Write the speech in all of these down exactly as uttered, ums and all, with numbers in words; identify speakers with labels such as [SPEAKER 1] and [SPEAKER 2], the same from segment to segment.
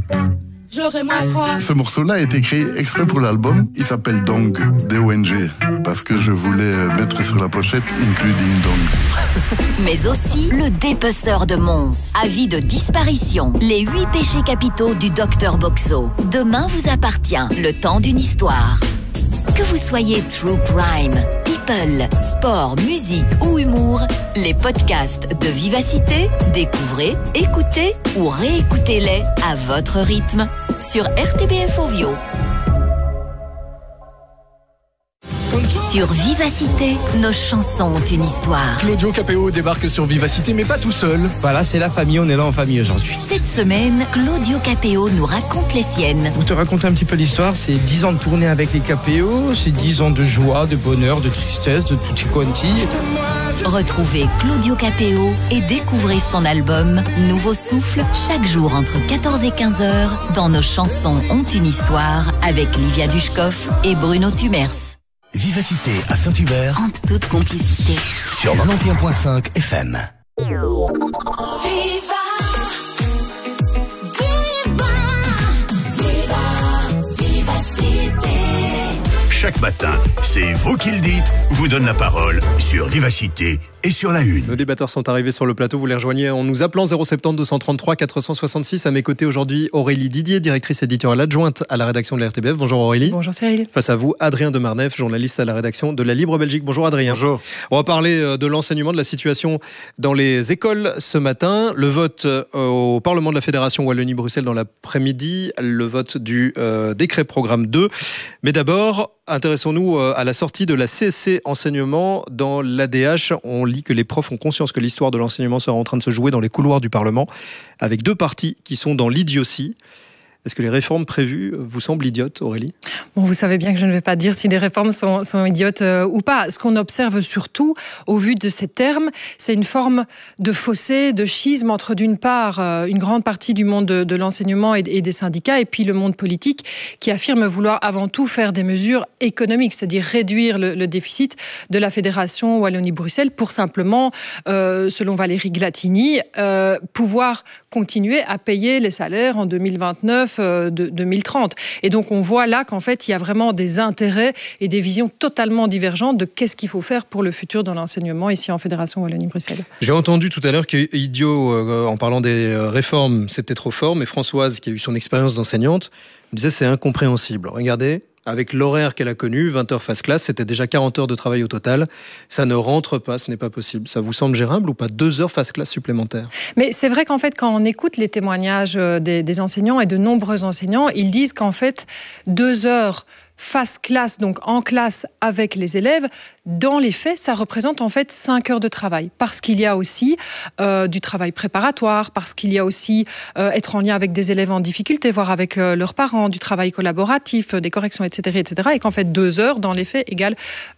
[SPEAKER 1] J'aurai moins froid.
[SPEAKER 2] Ce morceau-là a été créé exprès pour l'album. Il s'appelle Dong, D O N G, parce que je voulais mettre sur la pochette Including Dong.
[SPEAKER 3] Mais aussi le dépeceur de Mons. Avis de disparition. Les huit péchés capitaux du docteur Boxo. Demain vous appartient. Le temps d'une histoire. Que vous soyez true crime, people, sport, musique ou humour, les podcasts de Vivacité, découvrez, écoutez ou réécoutez-les à votre rythme sur R T B F Ovio. Sur Vivacité, nos chansons ont une histoire.
[SPEAKER 4] Claudio Capéo débarque sur Vivacité, mais pas tout seul.
[SPEAKER 5] Voilà, c'est la famille, on est là en famille aujourd'hui.
[SPEAKER 3] Cette semaine, Claudio Capéo nous raconte les siennes.
[SPEAKER 5] Pour te raconter un petit peu l'histoire, c'est dix ans de tournée avec les Capéo, c'est dix ans de joie, de bonheur, de tristesse, de tutti quanti.
[SPEAKER 3] Retrouvez Claudio Capéo et découvrez son album Nouveau Souffle chaque jour entre quatorze et quinze heures dans Nos chansons ont une histoire avec Livia Dushkov et Bruno Tumers.
[SPEAKER 6] Vivacité à Saint-Hubert
[SPEAKER 3] En toute complicité.
[SPEAKER 6] sur quatre-vingt-onze virgule cinq F M. Chaque matin, c'est vous qui le dites, vous donne la parole sur Vivacité et sur la Une.
[SPEAKER 4] Nos débatteurs sont arrivés sur le plateau, vous les rejoignez en nous appelant zéro sept zéro deux cent trente-trois quatre cent soixante-six. À mes côtés aujourd'hui, Aurélie Didier, directrice éditoriale adjointe à la rédaction de la R T B F. Bonjour Aurélie.
[SPEAKER 7] Bonjour Cyril.
[SPEAKER 4] Face à vous, Adrien de Marneffe, journaliste à la rédaction de La Libre Belgique. Bonjour Adrien.
[SPEAKER 2] Bonjour.
[SPEAKER 4] On va parler de l'enseignement, de la situation dans les écoles ce matin. Le vote au Parlement de la Fédération Wallonie-Bruxelles dans l'après-midi, le vote du euh, décret programme deux. Mais d'abord, intéressons-nous à la sortie de la C S C enseignement dans l'A D H. On lit que les profs ont conscience que l'histoire de l'enseignement sera en train de se jouer dans les couloirs du Parlement, avec deux partis qui sont dans l'idiotie. Est-ce que les réformes prévues vous semblent idiotes, Aurélie ?
[SPEAKER 7] Bon, vous savez bien que je ne vais pas dire si des réformes sont, sont idiotes euh, ou pas. Ce qu'on observe surtout, au vu de ces termes, c'est une forme de fossé, de schisme entre, d'une part, euh, une grande partie du monde de, de l'enseignement et, et des syndicats, et puis le monde politique, qui affirme vouloir avant tout faire des mesures économiques, c'est-à-dire réduire le, le déficit de la Fédération Wallonie-Bruxelles pour simplement, euh, selon Valérie Glatini, euh, pouvoir continuer à payer les salaires en deux mille vingt-neuf, de deux mille trente. Et donc on voit là qu'en fait il y a vraiment des intérêts et des visions totalement divergentes de qu'est-ce qu'il faut faire pour le futur dans l'enseignement ici en Fédération Wallonie-Bruxelles.
[SPEAKER 4] J'ai entendu tout à l'heure que idiot, euh, en parlant des réformes, c'était trop fort, mais Françoise, qui a eu son expérience d'enseignante, me disait c'est incompréhensible. Regardez, avec l'horaire qu'elle a connu, vingt heures face classe, c'était déjà quarante heures de travail au total. Ça ne rentre pas, ce n'est pas possible. Ça vous semble gérable ou pas, deux heures face classe supplémentaires ?
[SPEAKER 7] Mais c'est vrai qu'en fait, quand on écoute les témoignages des, des enseignants et de nombreux enseignants, ils disent qu'en fait, deux heures face classe, donc en classe avec les élèves, dans les faits, ça représente en fait cinq heures de travail. Parce qu'il y a aussi euh, du travail préparatoire, parce qu'il y a aussi euh, être en lien avec des élèves en difficulté, voire avec euh, leurs parents, du travail collaboratif, euh, des corrections, et cetera, et cetera. Et qu'en fait, deux heures, dans les faits, égale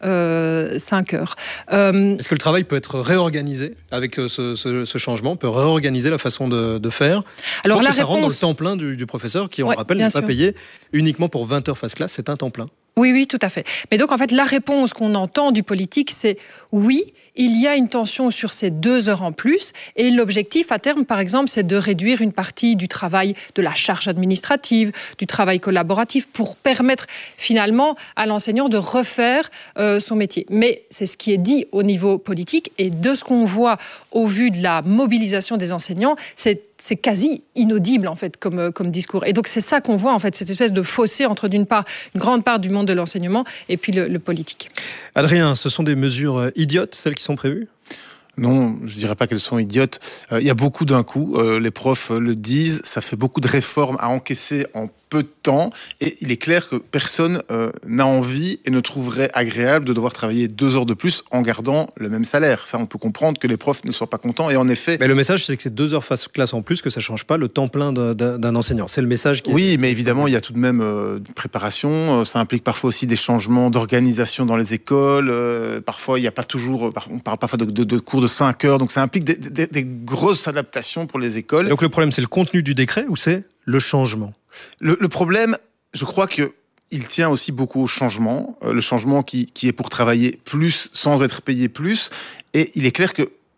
[SPEAKER 7] euh, cinq heures. Euh,
[SPEAKER 4] Est-ce que le travail peut être réorganisé avec ce, ce, ce changement ? On peut réorganiser la façon de, de faire
[SPEAKER 7] Alors,
[SPEAKER 4] pour
[SPEAKER 7] la
[SPEAKER 4] que ça
[SPEAKER 7] réponse...
[SPEAKER 4] rentre dans le temps plein du, du professeur, qui, on
[SPEAKER 7] ouais,
[SPEAKER 4] rappelle, n'est pas
[SPEAKER 7] sûr.
[SPEAKER 4] payé uniquement pour vingt heures face classe, c'est un temps plein.
[SPEAKER 7] Oui, oui, tout à fait. Mais donc, en fait, la réponse qu'on entend du politique, c'est oui, il y a une tension sur ces deux heures en plus. Et l'objectif, à terme, par exemple, c'est de réduire une partie du travail, de la charge administrative, du travail collaboratif, pour permettre finalement à l'enseignant de refaire euh, son métier. Mais c'est ce qui est dit au niveau politique. Et de ce qu'on voit au vu de la mobilisation des enseignants, c'est c'est quasi inaudible en fait comme, comme discours. Et donc c'est ça qu'on voit en fait, cette espèce de fossé entre d'une part une grande part du monde de l'enseignement et puis le, le politique.
[SPEAKER 4] Adrien, ce sont des mesures idiotes, celles qui sont prévues ?
[SPEAKER 8] Non, je dirais pas qu'elles sont idiotes. Il euh, y a beaucoup d'un coup, euh, les profs le disent, ça fait beaucoup de réformes à encaisser en peu de temps, et il est clair que personne euh, n'a envie et ne trouverait agréable de devoir travailler deux heures de plus en gardant le même salaire. Ça, on peut comprendre que les profs ne soient pas contents, et en effet...
[SPEAKER 4] Mais le message, c'est que c'est deux heures face classe en plus, que ça change pas le temps plein de, de, d'un enseignant. C'est le message qui...
[SPEAKER 8] Oui, est... mais évidemment, il y a tout de même euh, une préparation, ça implique parfois aussi des changements d'organisation dans les écoles, euh, parfois il n'y a pas toujours... On parle parfois de, de, de cours de cinq heures, donc ça implique des, des, des grosses adaptations pour les écoles.
[SPEAKER 4] Et donc le problème, c'est le contenu du décret ou c'est le changement ?
[SPEAKER 8] le, le problème, je crois qu'il tient aussi beaucoup au changement, euh, le changement qui, qui est pour travailler plus sans être payé plus, et il est clair que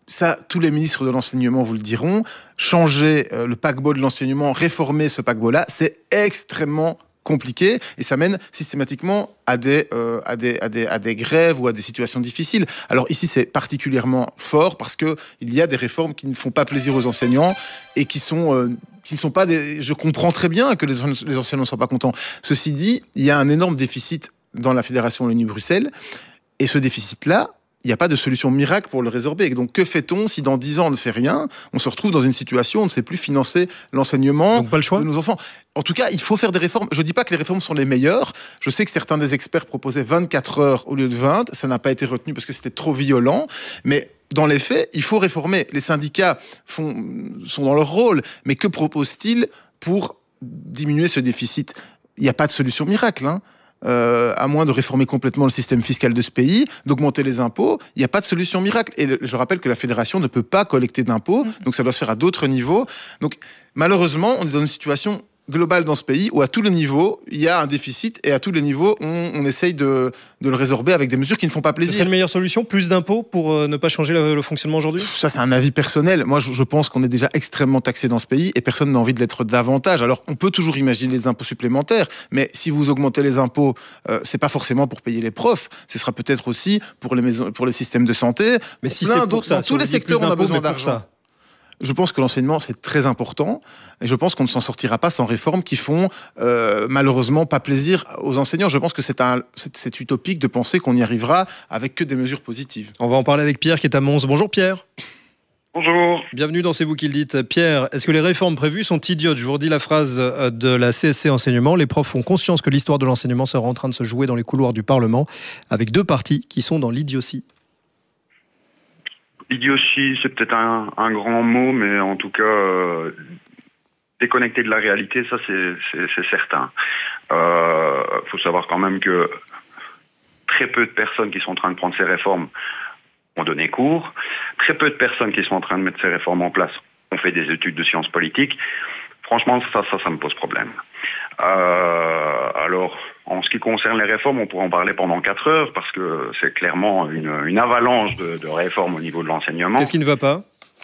[SPEAKER 8] ça, tous les ministres de l'enseignement vous le diront, changer euh, le paquebot de l'enseignement, réformer ce paquebot-là, c'est extrêmement compliqué et ça mène systématiquement à des, euh, à, des, à, des, à des grèves ou à des situations difficiles. Alors ici, c'est particulièrement fort parce qu'il y a des réformes qui ne font pas plaisir aux enseignants et qui sont... Euh, qui ne sont pas des... Je comprends très bien que les, les enseignants ne soient pas contents. Ceci dit, il y a un énorme déficit dans la Fédération Wallonie-Bruxelles et ce déficit-là, il n'y a pas de solution miracle pour le résorber. Et donc, que fait-on si dans dix ans on ne fait rien? On se retrouve dans une situation où on ne sait plus financer l'enseignement de nos enfants. En tout cas, il faut faire des réformes. Je ne dis pas que les réformes sont les meilleures. Je sais que certains des experts proposaient vingt-quatre heures au lieu de vingt. Ça n'a pas été retenu parce que c'était trop violent. Mais dans les faits, il faut réformer. Les syndicats font, sont dans leur rôle. Mais que proposent-ils pour diminuer ce déficit? Il n'y a pas de solution miracle, hein. Euh, à moins de réformer complètement le système fiscal de ce pays, d'augmenter les impôts, il n'y a pas de solution miracle. Et le, je rappelle que la fédération ne peut pas collecter d'impôts, donc ça doit se faire à d'autres niveaux. Donc malheureusement, on est dans une situation globale dans ce pays où à tous les niveaux, il y a un déficit et à tous les niveaux, on, on essaye de, de le résorber avec des mesures qui ne font pas plaisir.
[SPEAKER 4] C'est une meilleure solution, plus d'impôts pour euh, ne pas changer le, le fonctionnement aujourd'hui?
[SPEAKER 8] Ça, c'est un avis personnel. Moi, je, je pense qu'on est déjà extrêmement taxé dans ce pays et personne n'a envie de l'être davantage. Alors, on peut toujours imaginer des impôts supplémentaires, mais si vous augmentez les impôts, euh, c'est pas forcément pour payer les profs, ce sera peut-être aussi pour les maisons, pour les systèmes de santé.
[SPEAKER 4] Mais si c'est pour ça,
[SPEAKER 8] dans tous les secteurs, on a besoin d'argent. Je pense que l'enseignement, c'est très important. Et je pense qu'on ne s'en sortira pas sans réformes qui font euh, malheureusement pas plaisir aux enseignants. Je pense que c'est, un, c'est, c'est utopique de penser qu'on y arrivera avec que des mesures positives.
[SPEAKER 4] On va en parler avec Pierre qui est à Mons. Bonjour Pierre.
[SPEAKER 1] Bonjour.
[SPEAKER 4] Bienvenue dans C'est vous qui le dites. Pierre, est-ce que les réformes prévues sont idiotes? Je vous redis la phrase de la C S C Enseignement. Les profs ont conscience que l'histoire de l'enseignement sera en train de se jouer dans les couloirs du Parlement avec deux partis qui sont dans l'idiotie.
[SPEAKER 1] Idiotie, c'est peut-être un, un grand mot, mais en tout cas, euh, déconnecté de la réalité, ça c'est, c'est, c'est certain. Il euh, faut savoir quand même que très peu de personnes qui sont en train de prendre ces réformes ont donné cours. Très peu de personnes qui sont en train de mettre ces réformes en place ont fait des études de sciences politiques. Franchement, ça, ça, ça me pose problème. Euh, alors, en ce qui concerne les réformes, on pourrait en parler pendant quatre heures parce que c'est clairement une, une avalanche de, de réformes au niveau de l'enseignement.
[SPEAKER 4] Qu'est-ce qui ne va pas?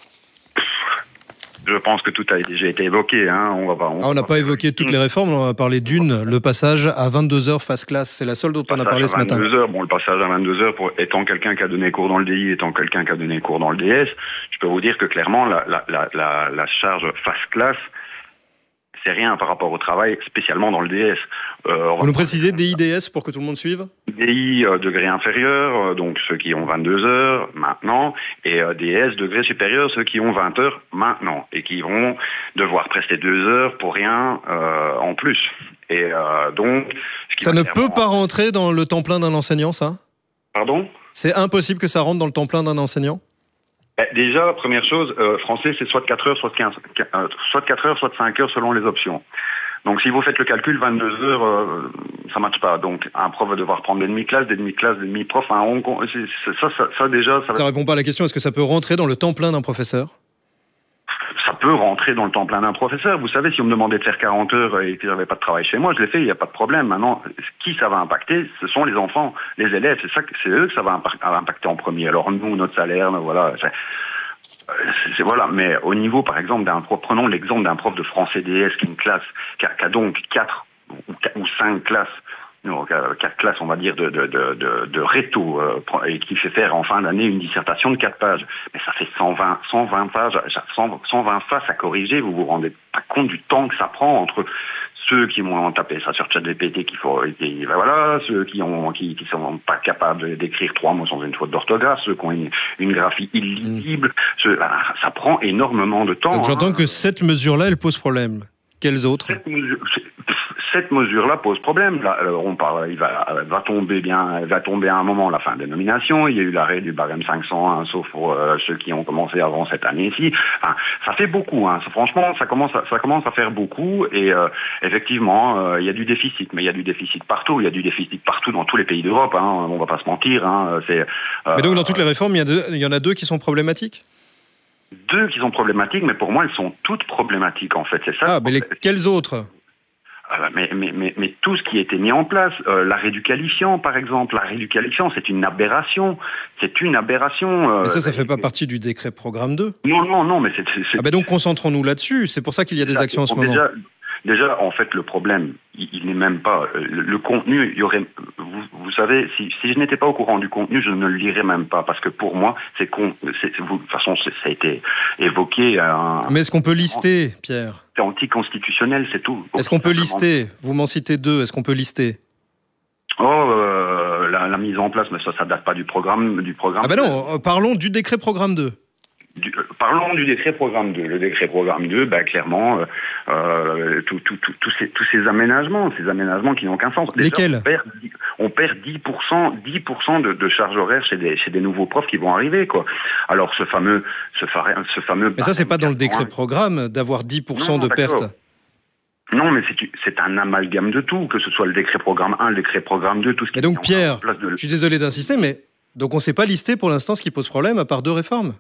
[SPEAKER 1] Je pense que tout a déjà été évoqué. Hein. On va pas, on
[SPEAKER 4] ah, on n'a pas évoqué toutes les réformes, on va parler d'une, le passage à vingt-deux heures face classe. C'est la seule dont on a parlé ce matin.
[SPEAKER 1] vingt-deux heures, bon, le passage à vingt-deux heures, pour, étant quelqu'un qui a donné cours dans le D I, étant quelqu'un qui a donné cours dans le D S, je peux vous dire que clairement, la, la, la, la, la charge face classe, c'est rien par rapport au travail, spécialement dans le D S. Euh,
[SPEAKER 4] Vous nous précisez D I D S pour que tout le monde suive?
[SPEAKER 1] D I euh, degré inférieur, euh, donc ceux qui ont vingt-deux heures maintenant, et euh, D S degré supérieur, ceux qui ont vingt heures maintenant, et qui vont devoir prester deux heures pour rien euh, en plus. Et euh, donc, ce qui
[SPEAKER 4] ça ne peut pas rentrer dans le temps plein d'un enseignant, ça?
[SPEAKER 1] Pardon?
[SPEAKER 4] C'est impossible que ça rentre dans le temps plein d'un enseignant?
[SPEAKER 1] Déjà, première chose, euh, français, c'est soit quatre heures, soit quinze, euh, soit quatre heures, soit cinq heures selon les options. Donc, si vous faites le calcul, vingt-deux heures, euh, ça marche pas. Donc, un prof va devoir prendre des demi-classes, des demi-classes, des demi-profs. Hein, on, c'est, ça, ça, ça, déjà... Ça, va...
[SPEAKER 4] ça répond pas à la question. Est-ce que ça peut rentrer dans le temps plein d'un professeur?
[SPEAKER 1] Ça peut rentrer dans le temps plein d'un professeur. Vous savez, si on me demandait de faire quarante heures et que j'avais pas de travail chez moi, je l'ai fait, il n'y a pas de problème. Maintenant, qui ça va impacter? Ce sont les enfants, les élèves. C'est ça, c'est eux que ça va impacter en premier. Alors nous, notre salaire, voilà, c'est, c'est, voilà. Mais au niveau, par exemple, d'un prof, prenons l'exemple d'un prof de français D S qui a une classe, qui a, qui a donc quatre ou cinq classes. Non, quatre classes, on va dire, de, de, de, de, de réto, euh, et qui fait faire en fin d'année une dissertation de quatre pages. Mais ça fait cent vingt, cent vingt pages, cent, cent vingt faces à corriger. Vous vous rendez pas compte du temps que ça prend entre ceux qui vont taper ça sur ChatGPT, qu'il faut, et, et, voilà, ceux qui ont, qui, qui sont pas capables d'écrire trois mots sans une faute d'orthographe, ceux qui ont une, une graphie illisible, mmh. ceux, ça prend énormément de temps.
[SPEAKER 4] Donc j'entends
[SPEAKER 1] hein.
[SPEAKER 4] que cette mesure-là, elle pose problème. Quelles autres?
[SPEAKER 1] Cette mesure, cette mesure-là pose problème. Là, on parle, il va, va tomber bien, va tomber à un moment la fin des nominations. Il y a eu l'arrêt du barème cinq cents, hein, sauf pour euh, ceux qui ont commencé avant cette année-ci. Enfin, ça fait beaucoup. Hein. Ça, franchement, ça commence, à, ça commence à faire beaucoup. Et euh, effectivement, euh, il y a du déficit, mais il y a du déficit partout. Il y a du déficit partout dans tous les pays d'Europe. Hein. On va pas se mentir. Hein. C'est, euh,
[SPEAKER 4] mais donc dans toutes les réformes, il y a deux, il y en a deux qui sont problématiques.
[SPEAKER 1] Deux qui sont problématiques, mais pour moi, elles sont toutes problématiques en fait. C'est ça.
[SPEAKER 4] Ah, mais les, quelles autres?
[SPEAKER 1] Mais, mais, mais, mais tout ce qui a été mis en place, euh, l'arrêt du qualifiant par exemple, l'arrêt du qualifiant, c'est une aberration. C'est une aberration. Euh,
[SPEAKER 4] mais ça, ça ne fait pas partie du décret programme deux.
[SPEAKER 1] Non, non, non, mais c'est... c'est
[SPEAKER 4] ah ben donc concentrons-nous là-dessus, c'est pour ça qu'il y a des
[SPEAKER 1] ça,
[SPEAKER 4] actions en ce
[SPEAKER 1] déjà,
[SPEAKER 4] moment.
[SPEAKER 1] Déjà, en fait, le problème, il, il n'est même pas... Le, le contenu, il y aurait... Vous, vous savez, si, si je n'étais pas au courant du contenu, je ne le lirais même pas, parce que pour moi, c'est... Con, c'est vous, de toute façon, c'est, ça a été évoqué... Un,
[SPEAKER 4] mais est-ce qu'on peut lister, Pierre ?
[SPEAKER 1] C'est anticonstitutionnel, c'est tout.
[SPEAKER 4] Est-ce qu'on peut lister ? Vous m'en citez deux, est-ce qu'on peut lister ?
[SPEAKER 1] Oh, euh, la, la mise en place, mais ça, ça date pas du programme... Du programme
[SPEAKER 4] ah ben non, parlons du décret programme deux.
[SPEAKER 1] Du, euh, parlons du décret programme deux. Le décret programme deux, bah, clairement, euh, euh, tous tout, tout, tout ces, tous ces aménagements, ces aménagements qui n'ont aucun sens. Déjà,
[SPEAKER 4] lesquels ?
[SPEAKER 1] on perd, on perd dix pour cent, dix pour cent de, de charges horaires chez des, chez des nouveaux profs qui vont arriver, quoi. Alors, ce fameux, ce, ce fameux.
[SPEAKER 4] Mais ça, c'est pas dans le décret programme d'avoir dix pour cent
[SPEAKER 1] non,
[SPEAKER 4] de pertes.
[SPEAKER 1] Non, mais c'est, c'est un amalgame de tout, que ce soit le décret programme un, le décret programme deux, tout ce qui.
[SPEAKER 4] Mais donc, Pierre,
[SPEAKER 1] de...
[SPEAKER 4] je suis désolé d'insister, mais donc on ne s'est pas listé pour l'instant ce qui pose problème à part deux réformes.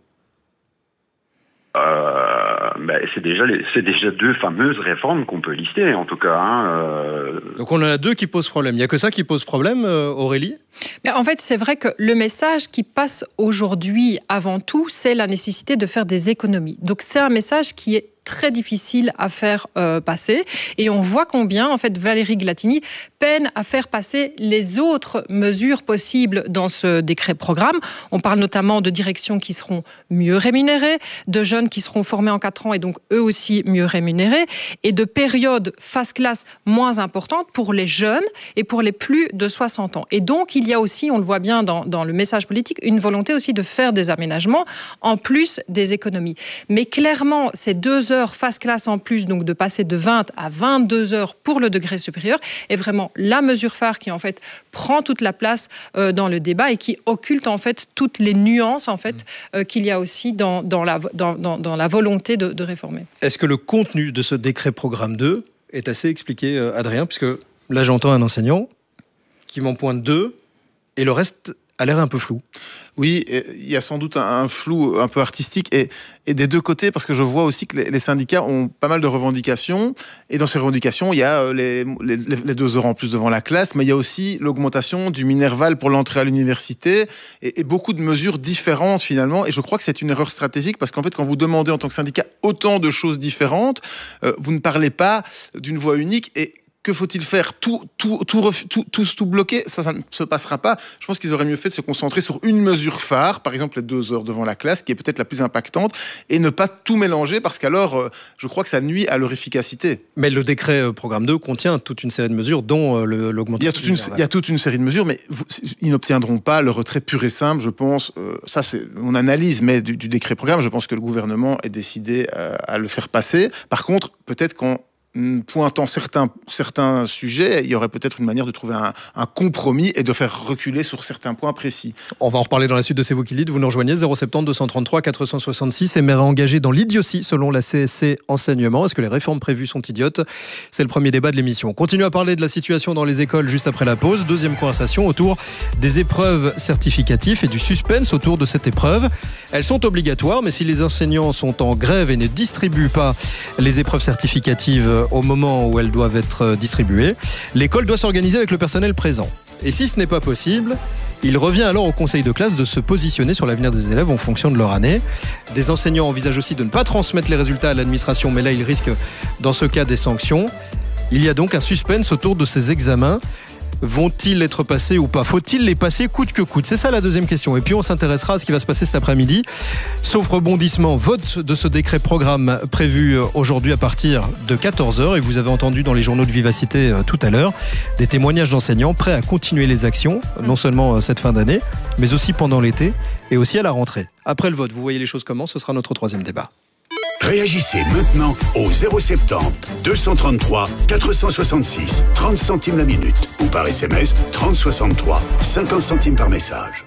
[SPEAKER 1] Euh, ben c'est déjà les, c'est déjà deux fameuses réformes qu'on peut lister, en tout cas. Hein, euh...
[SPEAKER 4] Donc on en a deux qui posent problème. Il n'y a que ça qui pose problème, euh, Aurélie ?
[SPEAKER 7] Mais en fait, c'est vrai que le message qui passe aujourd'hui, avant tout, c'est la nécessité de faire des économies. Donc c'est un message qui est très difficile à faire euh, passer. Et on voit combien, en fait, Valérie Glatini peine à faire passer les autres mesures possibles dans ce décret programme. On parle notamment de directions qui seront mieux rémunérées, de jeunes qui seront formés en quatre ans et donc eux aussi mieux rémunérés, et de périodes phase classe moins importantes pour les jeunes et pour les plus de soixante ans. Et donc, il y a aussi, on le voit bien dans, dans le message politique, une volonté aussi de faire des aménagements en plus des économies. Mais clairement, ces deux heures phase classe en plus, donc de passer de vingt à vingt-deux heures pour le degré supérieur, est vraiment la mesure phare qui en fait prend toute la place euh, dans le débat et qui occulte en fait toutes les nuances en fait euh, qu'il y a aussi dans, dans, la, dans, dans, dans la volonté de, de réformer.
[SPEAKER 4] Est-ce que le contenu de ce décret programme deux est assez expliqué, euh, Adrien ? Puisque là j'entends un enseignant qui m'en pointe deux et le reste a l'air un peu flou.
[SPEAKER 8] Oui, il y a sans doute un flou un peu artistique et, et des deux côtés, parce que je vois aussi que les, les syndicats ont pas mal de revendications, et dans ces revendications, il y a les, les, les deux heures en plus devant la classe, mais il y a aussi l'augmentation du Minerval pour l'entrée à l'université, et, et beaucoup de mesures différentes finalement, et je crois que c'est une erreur stratégique, parce qu'en fait, quand vous demandez en tant que syndicat autant de choses différentes, euh, vous ne parlez pas d'une voix unique, et que faut-il faire ? Tout, tout, tout, tout, tout, tout bloquer ? Ça, ça ne se passera pas. Je pense qu'ils auraient mieux fait de se concentrer sur une mesure phare, par exemple les deux heures devant la classe, qui est peut-être la plus impactante, et ne pas tout mélanger, parce qu'alors, euh, je crois que ça nuit à leur efficacité.
[SPEAKER 4] Mais le décret euh, programme deux contient toute une série de mesures, dont euh, le, l'augmentation.
[SPEAKER 8] Il y, a toute une, il y a toute une série de mesures, mais vous, ils n'obtiendront pas le retrait pur et simple, je pense. Euh, ça, c'est mon analyse, mais du, du décret programme, je pense que le gouvernement est décidé euh, à le faire passer. Par contre, peut-être qu'en pointant certains, certains sujets, il y aurait peut-être une manière de trouver un, un compromis et de faire reculer sur certains points précis.
[SPEAKER 4] On va en reparler dans la suite de C'est vous qui le dites. Vous nous rejoignez zéro sept zéro deux cent trente-trois quatre cent soixante-six. Maire engagé dans l'idiotie selon la C S C Enseignement. Est-ce que les réformes prévues sont idiotes ? C'est le premier débat de l'émission. On continue à parler de la situation dans les écoles juste après la pause. Deuxième conversation autour des épreuves certificatives et du suspense autour de cette épreuve. Elles sont obligatoires, mais si les enseignants sont en grève et ne distribuent pas les épreuves certificatives au moment où elles doivent être distribuées, l'école doit s'organiser avec le personnel présent. Et si ce n'est pas possible, il revient alors au conseil de classe de se positionner sur l'avenir des élèves en fonction de leur année. Des enseignants envisagent aussi de ne pas transmettre les résultats à l'administration, mais là ils risquent dans ce cas des sanctions. Il y a donc un suspense autour de ces examens. Vont-ils être passés ou pas ? Faut-il les passer coûte que coûte ? C'est ça la deuxième question. Et puis on s'intéressera à ce qui va se passer cet après-midi. Sauf rebondissement, vote de ce décret programme prévu aujourd'hui à partir de quatorze heures. Et vous avez entendu dans les journaux de Vivacité tout à l'heure des témoignages d'enseignants prêts à continuer les actions, non seulement cette fin d'année, mais aussi pendant l'été et aussi à la rentrée. Après le vote, vous voyez les choses comment ? Ce sera notre troisième débat.
[SPEAKER 6] Réagissez maintenant au zéro sept zéro deux cent trente-trois quatre cent soixante-six, trente centimes la minute, ou par S M S trente soixante-trois, cinquante centimes par message.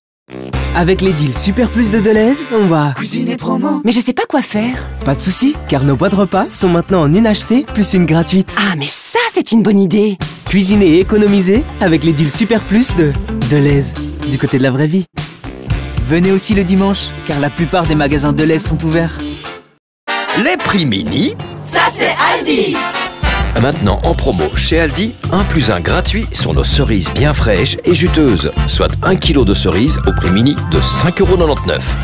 [SPEAKER 9] Avec les deals Super Plus de Delhaize, on va
[SPEAKER 10] cuisiner promo.
[SPEAKER 11] Mais je sais pas quoi faire.
[SPEAKER 9] Pas de soucis, car nos boîtes repas sont maintenant en une achetée plus une gratuite.
[SPEAKER 11] Ah, mais ça, c'est une bonne idée.
[SPEAKER 9] Cuisiner et économiser avec les deals Super Plus de Delhaize, du côté de la vraie vie. Venez aussi le dimanche, car la plupart des magasins Delhaize sont ouverts.
[SPEAKER 10] Les prix mini,
[SPEAKER 12] ça c'est Aldi.
[SPEAKER 10] Maintenant en promo chez Aldi, un plus un gratuit sur nos cerises bien fraîches et juteuses. Soit un kilo de cerises au prix mini de cinq euros quatre-vingt-dix-neuf.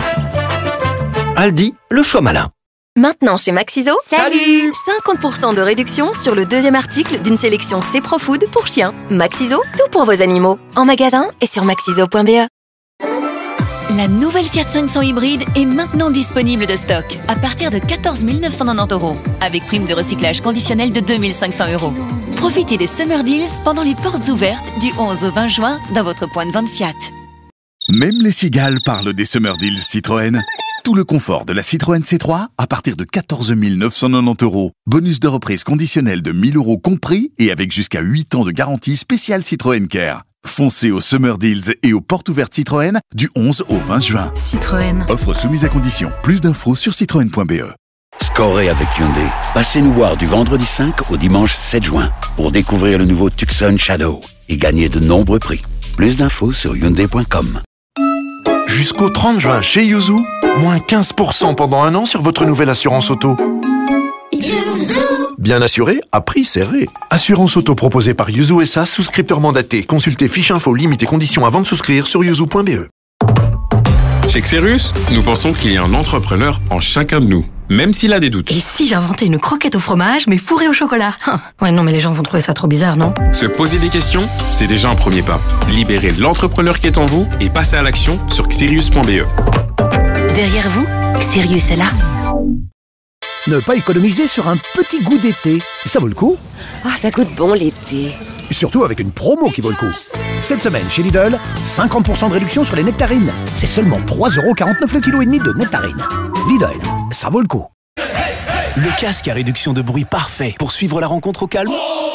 [SPEAKER 10] Aldi, le choix malin.
[SPEAKER 12] Maintenant chez Maxiso,
[SPEAKER 11] Salut
[SPEAKER 12] cinquante pour cent de réduction sur le deuxième article d'une sélection C Pro Food pour chiens. Maxiso, tout pour vos animaux. En magasin et sur maxiso point b e.
[SPEAKER 3] La nouvelle Fiat cinq cents hybride est maintenant disponible de stock à partir de quatorze mille neuf cent quatre-vingt-dix euros avec prime de recyclage conditionnelle de deux mille cinq cents euros. Profitez des Summer Deals pendant les portes ouvertes du onze au vingt juin dans votre point de vente Fiat.
[SPEAKER 13] Même les cigales parlent des Summer Deals Citroën. Tout le confort de la Citroën C trois à partir de quatorze mille neuf cent quatre-vingt-dix euros. Bonus de reprise conditionnel de mille euros compris et avec jusqu'à huit ans de garantie spéciale Citroën Care. Foncez aux Summer Deals et aux portes ouvertes Citroën du onze au vingt juin.
[SPEAKER 3] Citroën.
[SPEAKER 13] Offre soumise à condition. Plus d'infos sur citroën point b e.
[SPEAKER 6] Scorez avec Hyundai. Passez nous voir du vendredi cinq au dimanche sept juin pour découvrir le nouveau Tucson Shadow et gagner de nombreux prix. Plus d'infos sur hyundai point com.
[SPEAKER 14] Jusqu'au trente juin chez Yuzu, moins quinze pour cent pendant un an sur votre nouvelle assurance auto.
[SPEAKER 3] Yuzu.
[SPEAKER 14] Bien assuré, à prix serré. Assurance auto proposée par Yuzu S A, souscripteur mandaté. Consultez fiche info, limites et conditions avant de souscrire sur yuzu point b e.
[SPEAKER 15] Chez Xerus, nous pensons qu'il y a un entrepreneur en chacun de nous, même s'il a des doutes.
[SPEAKER 16] Et si j'inventais une croquette au fromage, mais fourrée au chocolat? Ouais, non, mais les gens vont trouver ça trop bizarre, non?
[SPEAKER 15] Se poser des questions, c'est déjà un premier pas. Libérez l'entrepreneur qui est en vous et passez à l'action sur xerius point b e.
[SPEAKER 16] Derrière vous, Xerius est là.
[SPEAKER 17] Ne pas économiser sur un petit goût d'été, ça vaut le coup.
[SPEAKER 11] Ah, ça goûte bon l'été.
[SPEAKER 17] Surtout avec une promo qui vaut le coup. Cette semaine chez Lidl, cinquante pour cent de réduction sur les nectarines. C'est seulement trois euros quarante-neuf le kilo et demi de nectarines. Lidl, ça vaut le coup.
[SPEAKER 18] Le casque à réduction de bruit parfait pour suivre la rencontre au calme.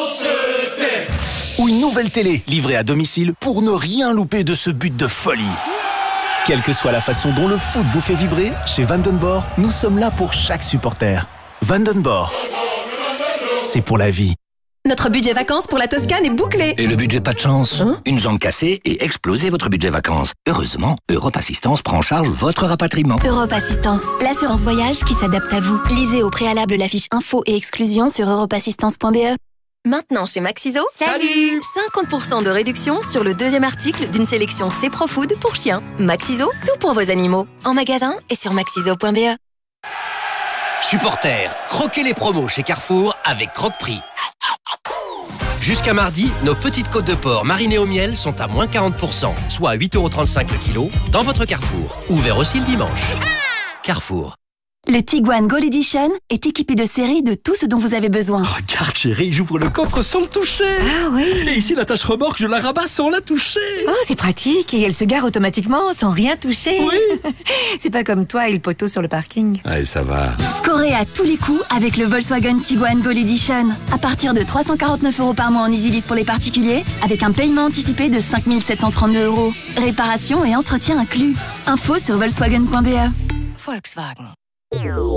[SPEAKER 18] Ou une nouvelle télé livrée à domicile pour ne rien louper de ce but de folie. Quelle que soit la façon dont le foot vous fait vibrer, chez Vandenborg, nous sommes là pour chaque supporter. Vandenborg, c'est pour la vie.
[SPEAKER 16] Notre budget vacances pour la Toscane est bouclé.
[SPEAKER 19] Et le budget pas de chance hein? Une jambe cassée et explosez votre budget vacances. Heureusement, Europe Assistance prend en charge votre rapatriement.
[SPEAKER 12] Europe Assistance, l'assurance voyage qui s'adapte à vous. Lisez au préalable la fiche info et exclusion sur europe assistance point b e. Maintenant chez Maxiso,
[SPEAKER 11] Salut
[SPEAKER 12] cinquante pour cent de réduction sur le deuxième article d'une sélection C Pro Food pour chiens. Maxiso, tout pour vos animaux. En magasin et sur maxiso point b e.
[SPEAKER 20] Supporters, croquez les promos chez Carrefour avec Croque-Prix. Jusqu'à mardi, nos petites côtes de porc marinées au miel sont à moins quarante pour cent, soit à huit euros trente-cinq le kilo, dans votre Carrefour. Ouvert aussi le dimanche. Carrefour.
[SPEAKER 16] Le Tiguan Gold Edition est équipé de série de tout ce dont vous avez besoin.
[SPEAKER 21] Regarde chérie, j'ouvre le coffre sans le toucher.
[SPEAKER 16] Ah oui.
[SPEAKER 21] Et ici la tâche remorque, je la rabats sans la toucher.
[SPEAKER 16] Oh, c'est pratique et elle se gare automatiquement sans rien toucher.
[SPEAKER 21] Oui.
[SPEAKER 16] C'est pas comme toi et le poteau sur le parking.
[SPEAKER 21] Allez, ça va.
[SPEAKER 16] Scorez à tous les coups avec le Volkswagen Tiguan Gold Edition. À partir de trois cent quarante-neuf euros par mois en EasyLease pour les particuliers, avec un paiement anticipé de cinq mille sept cent trente-deux euros. Réparation et entretien inclus. Info sur volkswagen point b e. Volkswagen.